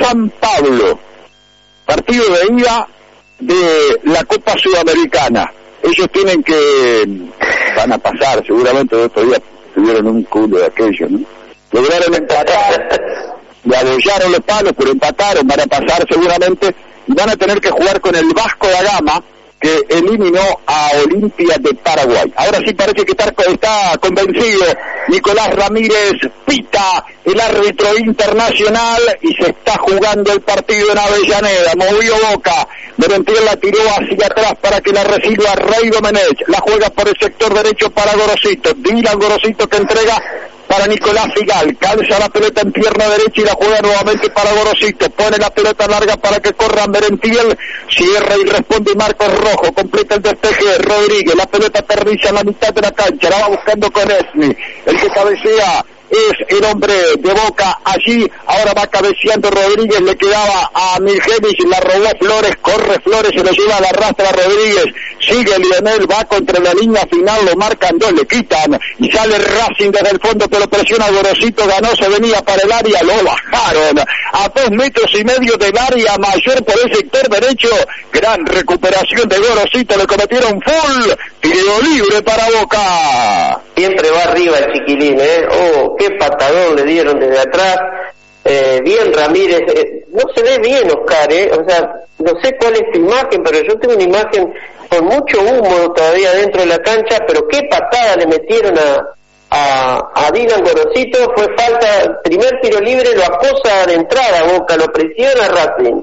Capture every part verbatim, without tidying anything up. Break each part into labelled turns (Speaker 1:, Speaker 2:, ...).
Speaker 1: San Pablo, partido de ida de la Copa Sudamericana. Ellos tienen que, van a pasar seguramente, el otro día tuvieron un culo de aquello, ¿no? Lograron empatar, le abollaron los palos, pero empataron, van a pasar seguramente, y van a tener que jugar con el Vasco da Gama, que eliminó a Olimpia de Paraguay. Ahora sí parece que está, está convencido Nicolás Ramírez Pita, el árbitro internacional, y se está jugando el partido en Avellaneda. Movió Boca, Merentiel la tiró hacia atrás para que la reciba Rey Domenech, la juega por el sector derecho para Gorosito, Dylan Gorosito que entrega para Nicolás Figal, calza la pelota en pierna derecha y la juega nuevamente para Gorosito, pone la pelota larga para que corra Merentiel, cierra y responde Marcos Rojo, completa el despeje Rodríguez, la pelota aterriza en la mitad de la cancha, la va buscando con Esni, el que cabecea es el hombre de Boca allí, ahora va cabeceando Rodríguez, le quedaba a Miljevic, la robó Flores, corre Flores, se lo lleva a la rastra Rodríguez, sigue Lionel, va contra la línea final, lo marcan dos, le quitan, y sale Racing desde el fondo, pero presiona Gorosito, ganó, se venía para el área, lo bajaron a dos metros y medio del área mayor por el sector derecho, gran recuperación de Gorosito, le cometieron full, tiro libre para Boca.
Speaker 2: Siempre va arriba el chiquilín, ¿eh? Oh, qué patadón le dieron desde atrás. Eh, bien Ramírez, eh, no se ve bien Oscar, ¿eh? O sea, no sé cuál es tu imagen, pero yo tengo una imagen con mucho humo todavía dentro de la cancha, pero qué patada le metieron a, a, a Dylan Gorosito, fue falta, primer tiro libre, lo acosa de entrada Boca, lo presiona Racing.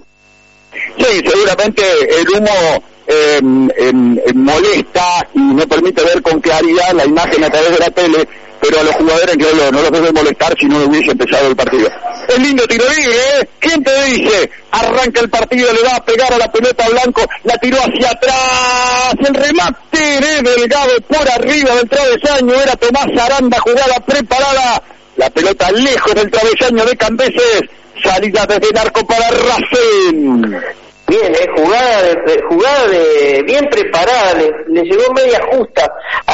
Speaker 1: Sí, seguramente el humo eh, eh, eh, molesta y no permite ver con claridad la imagen a través de la tele, pero a los jugadores no, no, no los debe molestar si no hubiese empezado el partido. Es lindo tiro libre, ¿eh? ¿Quién te dice? Arranca el partido, le va a pegar a la pelota Blanco, la tiró hacia atrás, el remate de Delgado por arriba del travesaño, era Tomás Aranda, jugada preparada, la pelota lejos del travesaño de Cambeses, salida desde el arco para Racing.
Speaker 2: Bien, eh, jugada de, jugada de bien preparada, le, le llegó media justa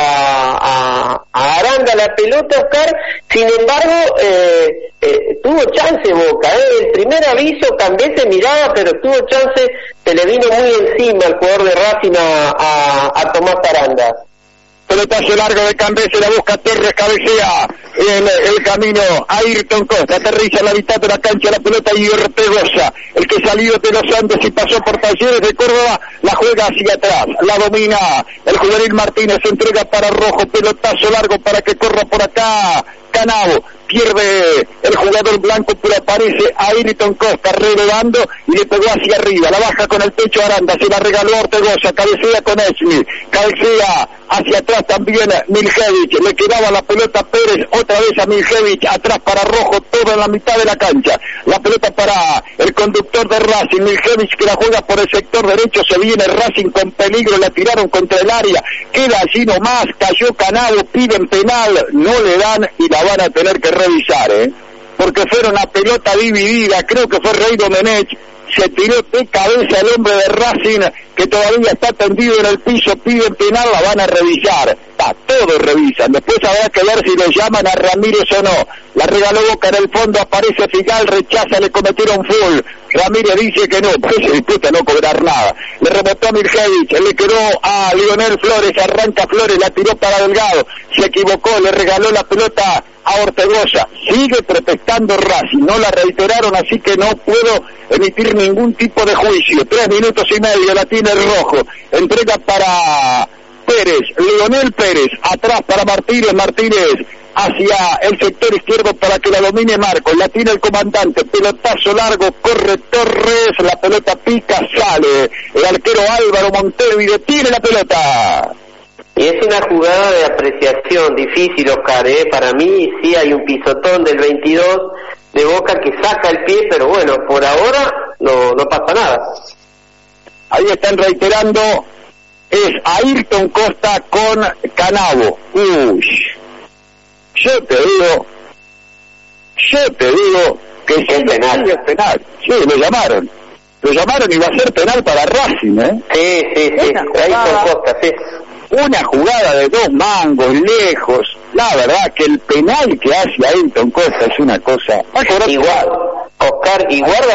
Speaker 2: a, a, a Aranda la pelota, Oscar, sin embargo, eh, eh, tuvo chance Boca, eh, el primer aviso Cambeses miraba, pero tuvo chance, se le vino muy encima al jugador de Racing a, a, a Tomás Aranda.
Speaker 1: Pelotazo largo de Cambeses, la busca Torres, cabecea en el camino a Ayrton Costa, aterriza en la mitad de la cancha la pelota y Ortegoza, el que salió de los Andes y pasó por Talleres de Córdoba, la juega hacia atrás, la domina el juvenil Martínez, entrega para Rojo, pelotazo largo para que corra por acá Canavo, pierde el jugador blanco, pero aparece a Ayrton Costa relevando y le pegó hacia arriba, la baja con el pecho Aranda, se la regaló Ortegoza, cabecea con Esmi, cabecea hacia atrás también Miljevic, le quedaba la pelota Pérez, otra vez a Miljevic, atrás para Rojo, todo en la mitad de la cancha, la pelota para el conductor de Racing, Miljevic que la juega por el sector derecho, se viene Racing con peligro, la tiraron contra el área, queda allí nomás, cayó Canavo, piden penal, no le dan y la van a tener que revisar, ¿eh? Porque fuera una pelota dividida, creo que fue Rey Domenech, se tiró de cabeza el hombre de Racing, que todavía está tendido en el piso, piden penal, la van a revisar, está, todos revisan, después habrá que ver si lo llaman a Ramírez o no, la regaló Boca en el fondo, aparece Figal, rechaza, le cometieron full, Ramírez dice que no, pues se disputa no cobrar nada, le rebotó a Miljevic, le quedó a Lionel Flores, arranca Flores, la tiró para Delgado, se equivocó, le regaló la pelota a Ortegoza, sigue protestando Racing, no la reiteraron, así que no puedo emitir ningún tipo de juicio, tres minutos y medio, la tiene Rojo, entrega para Pérez, Leonel Pérez, atrás para Martínez, Martínez hacia el sector izquierdo para que la domine Marcos, la tiene el comandante, pelotazo largo, corre Torres, la pelota pica, sale, el arquero Álvaro Montevideo tiene la pelota.
Speaker 2: Y es una jugada de apreciación difícil, Oscar, ¿eh? Para mí sí hay un pisotón del veintidós de Boca que saca el pie, pero bueno, por ahora no, no pasa nada.
Speaker 1: Ahí están reiterando, es Ayrton Costa con Canavo. Uy, yo te digo, yo te digo que sí es penal. Es penal. Sí, lo llamaron. Lo llamaron y va a ser penal para Racing, ¿eh?
Speaker 2: Sí, sí, sí, Ayrton Costa, sí.
Speaker 1: Una jugada de dos mangos, lejos. La verdad que el penal que hace Ayrton Costa es una cosa...
Speaker 2: Igual, Oscar, y guarda